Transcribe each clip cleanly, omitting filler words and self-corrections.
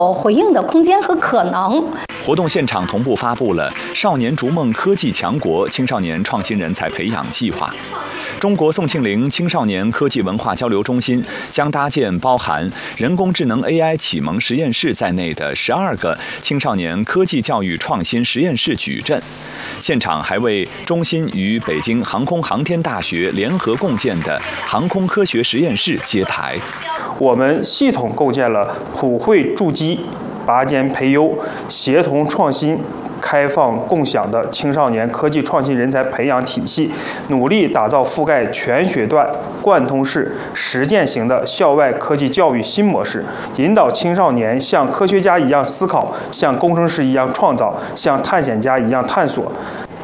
回应的空间和可能。 活动现场同步发布了“少年逐梦科技强国青少年创新人才培养计划”。中国宋庆龄青少年科技文化交流中心将搭建包含人工智能 AI 启蒙实验室在内的12个青少年科技教育创新实验室矩阵。现场还为中心与北京航空航天大学联合共建的航空科学实验室揭牌。 我们系统构建了普惠筑基、拔尖培优、协同创新、开放共享的青少年科技创新人才培养体系，努力打造覆盖全学段、贯通式、实践型的校外科技教育新模式，引导青少年像科学家一样思考，像工程师一样创造，像探险家一样探索。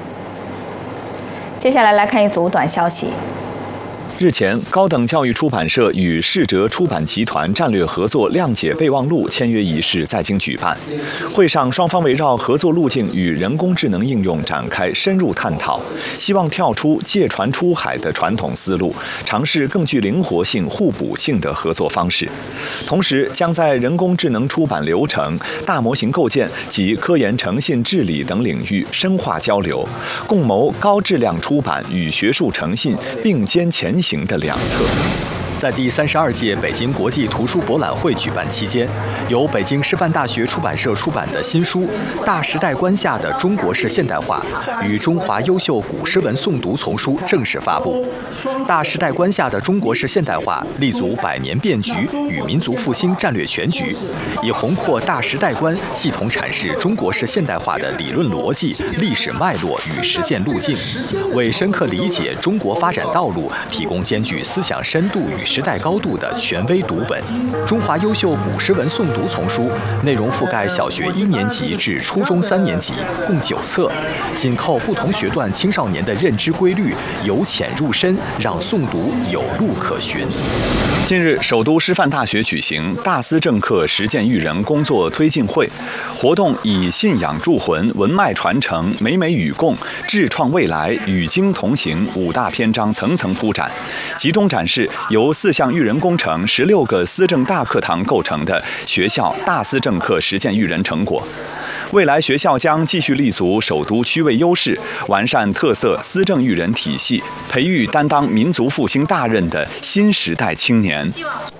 接下来看一组短消息。 日前，高等教育出版社与世哲出版集团战略合作谅解备忘录签约仪式在京举办。会上，双方围绕合作路径与人工智能应用展开深入探讨，希望跳出借船出海的传统思路，尝试更具灵活性、互补性的合作方式。同时，将在人工智能出版流程、大模型构建及科研诚信治理等领域深化交流，共谋高质量出版与学术诚信并肩前行的良策。 在第32届北京国际图书博览会举办期间，由北京师范大学出版社出版的新书《大时代观下的中国式现代化与中华优秀古诗文诵读丛书》正式发布。大时代观下的中国式现代化立足百年变局与民族复兴战略全局，以宏阔大时代观系统阐释中国式现代化的理论逻辑、历史脉络与实践路径，为深刻理解中国发展道路提供兼具思想深度与时代高度的权威读本。中华优秀古诗文诵读丛书内容覆盖小学1年级至初中3年级，共9册，紧扣不同学段青少年的认知规律，由浅入深，让诵读有路可循。 近日，首都师范大学举行大思政课实践育人工作推进会，活动以信仰铸魂、文脉传承、美美与共、智创未来、与经同行5大篇章层层铺展，集中展示由4项育人工程、16个思政大课堂构成的学校大思政课实践育人成果。未来学校将继续立足首都区位优势，完善特色思政育人体系，培育担当民族复兴大任的新时代青年。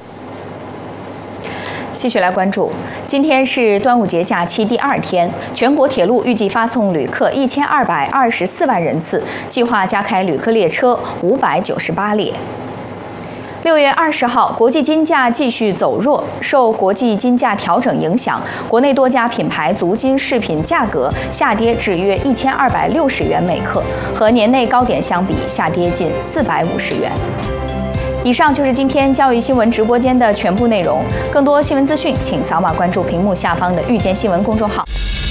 继续来关注，今天是端午节假期第2天，全国铁路预计发送旅客1224万人次，计划加开旅客列车598列。6月20号，国际金价继续走弱，受国际金价调整影响，国内多家品牌足金饰品价格下跌至约1260元每克，和年内高点相比下跌近450元。以上就是今天教育新闻直播间的全部内容，更多新闻资讯，请扫码关注屏幕下方的遇见新闻公众号。